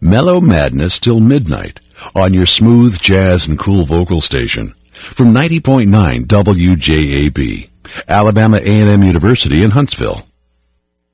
Mellow madness till midnight on your smooth jazz and cool vocal station from 90.9 WJAB, Alabama A&M University in Huntsville.